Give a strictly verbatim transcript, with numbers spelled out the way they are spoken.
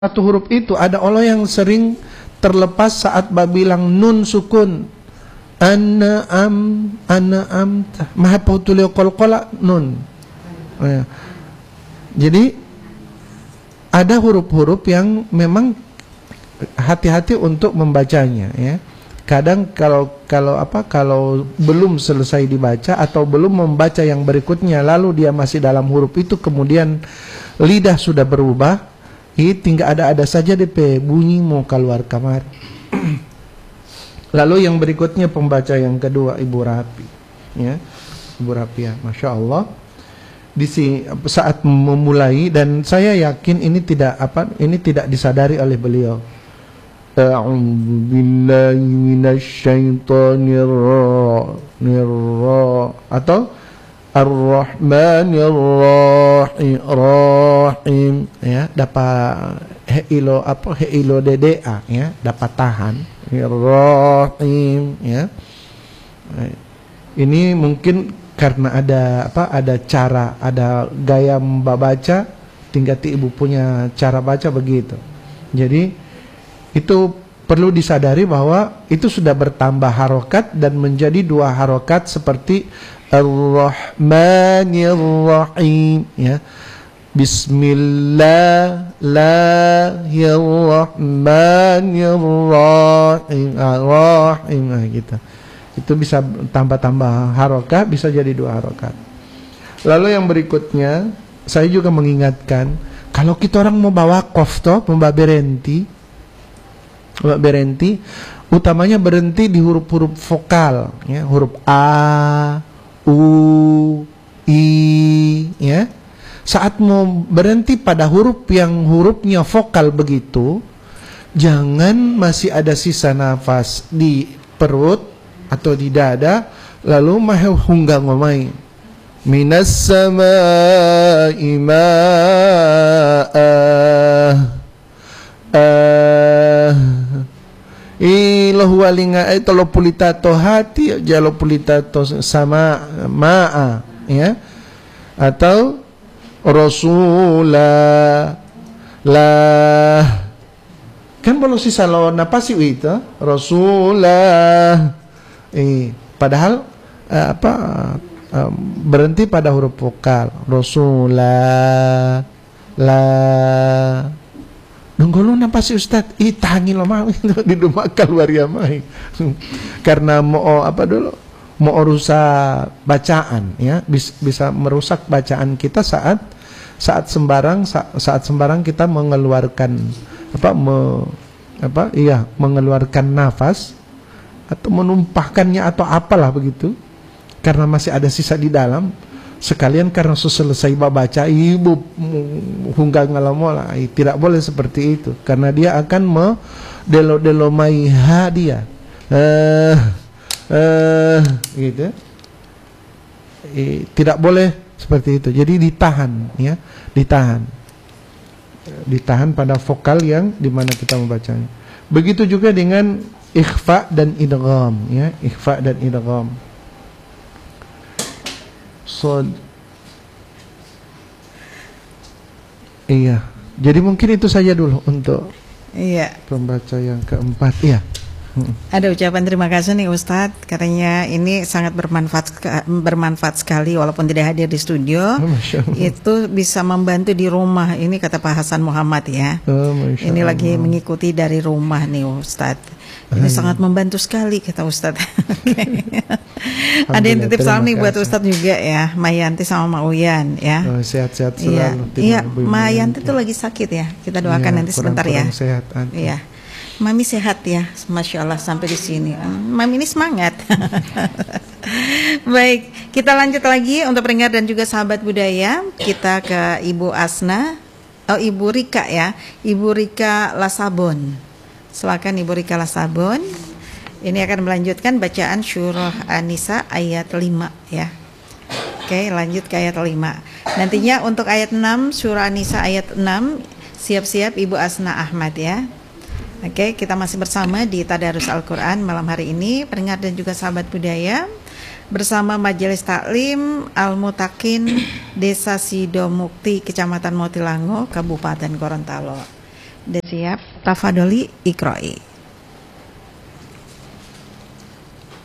Satu huruf itu ada Allah yang sering terlepas saat bilang nun sukun. An'am, an'am, maha pautulio kolkola nun. Ya. Jadi ada huruf-huruf yang memang hati-hati untuk membacanya, ya. Kadang kalau kalau apa kalau belum selesai dibaca atau belum membaca yang berikutnya lalu dia masih dalam huruf itu, kemudian lidah sudah berubah, ini tinggal ada-ada saja D P bunyi mau keluar kamar. Lalu yang berikutnya pembaca yang kedua Ibu Rapi, ya, Ibu Rapi, ya, masya Allah. Di sini saat memulai, dan saya yakin ini tidak apa ini tidak disadari oleh beliau. A'udzu billahi minasyaitonir rajim atau Ar-Rahmanir Rahim, ya, dapat heilo apa heilo dda, ya, dapat tahan Rahim, ya. Ini mungkin karena ada apa ada cara, ada gaya membaca, tinggal ibu punya cara baca begitu. Jadi itu perlu disadari bahwa itu sudah bertambah harokat dan menjadi dua harokat seperti Ar-Rahmanir Rahim, ya. Bismillahirrahmanirrahim, Rahim, nah, gitu. Itu bisa tambah-tambah harokat, bisa jadi dua harokat. Lalu yang berikutnya, saya juga mengingatkan, kalau kita orang mau bawa kof toh, membawa berhenti, membawa berhenti, utamanya berhenti di huruf-huruf vokal, ya, huruf a, u, i, ya. Saat mau berhenti pada huruf yang hurufnya vokal begitu, jangan masih ada sisa nafas di perut atau di dada, lalu mahu hunggang ngomai. Minas samaa'i ma'ah ah ilahu walinga itu lo pulitato hati jalo pulitato sama ma'a, ya, atau Rasulah lah kan belum sisa lo napasi itu Rasulah, eh, padahal eh, apa eh, berhenti pada huruf vokal Rasulah lah. Nunggolo napasi Ustaz, ih tangi lo mau di rumah keluar ya mai karena mau apa dulu mau rusak bacaan, ya, bisa, bisa merusak bacaan kita saat saat sembarang saat, saat sembarang kita mengeluarkan apa me, apa iya mengeluarkan nafas atau menumpahkannya atau apalah begitu, karena masih ada sisa di dalam, sekalian karena selesai baca ibu hunggang ngalamola, tidak boleh seperti itu karena dia akan medelo-delomai dia eh Uh, gitu, eh, tidak boleh seperti itu. Jadi ditahan, ya, ditahan, ditahan pada vokal yang dimana kita membacanya. Begitu juga dengan ikhfa dan idgham, ya, ikhfa dan idgham. So, iya. Jadi mungkin itu saja dulu untuk iya. Pembaca yang keempat, iya. Ada ucapan terima kasih nih Ustadz, katanya ini sangat bermanfaat bermanfaat sekali walaupun tidak hadir di studio. Oh, itu bisa membantu di rumah. Ini kata Pak Hasan Muhammad, ya. Oh, ini lagi mengikuti dari rumah nih Ustadz. Ini Hai. sangat membantu sekali kata Ustadz. Ada yang titip salam nih buat Ustadz juga, ya, Mayanti sama Mak Uyan, ya. Oh, sehat-sehat selalu. Iya, iya, Mayanti tuh lagi sakit, ya. Kita doakan ya, nanti sebentar, ya. Sehat, iya. Mami sehat, ya, masya Allah sampai di sini. Mami ini semangat. Baik, kita lanjut lagi untuk pendengar dan juga sahabat budaya. Kita ke Ibu Asna, oh Ibu Rika, ya, Ibu Rika Lasabon. Silakan Ibu Rika Lasabon. Ini akan melanjutkan bacaan surah An-Nisa ayat lima, ya. Oke, lanjut ke ayat lima. Nantinya untuk ayat enam surah An-Nisa ayat enam, siap-siap Ibu Asna Ahmad, ya. Oke, kita masih bersama di Tadarus Al-Quran malam hari ini, pendengar dan juga sahabat budaya, bersama Majelis Taklim Al-Mutakin Desa Sidomukti, Kecamatan Motilango, Kabupaten Gorontalo. Dan siap, tafadoli ikroi.